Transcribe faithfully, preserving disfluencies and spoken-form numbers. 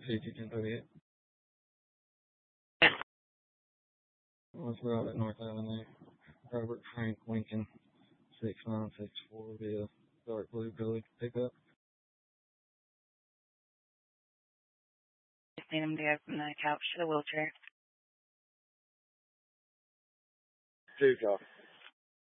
fifty, ten thirty-eight. Yeah. Let's go out at North Avenue. Robert Frank Lincoln, six nine six four via dark blue Billy pickup. Just need him to open the couch to the wheelchair. Two, y'all.